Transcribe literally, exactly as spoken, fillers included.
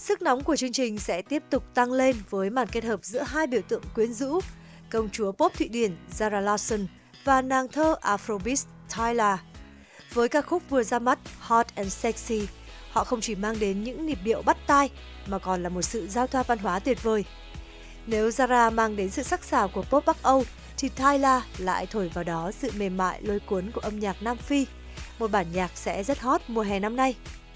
Sức nóng của chương trình sẽ tiếp tục tăng lên với màn kết hợp giữa hai biểu tượng quyến rũ, công chúa pop Thụy Điển Zara Larsson và nàng thơ Afrobeat Tyla. Với ca khúc vừa ra mắt Hot and Sexy, họ không chỉ mang đến những nhịp điệu bắt tai mà còn là một sự giao thoa văn hóa tuyệt vời. Nếu Zara mang đến sự sắc sảo của pop Bắc Âu, thì Tyla lại thổi vào đó sự mềm mại lôi cuốn của âm nhạc Nam Phi, một bản nhạc sẽ rất hot mùa hè năm nay.